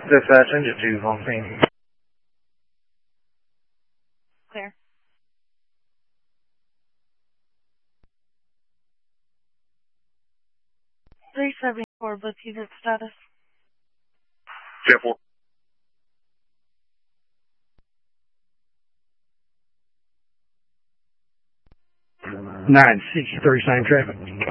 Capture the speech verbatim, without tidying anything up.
Dispatch engine two on scene. Clear. three seventy-four, book unit status. ten four. nine sixty-three, same traffic.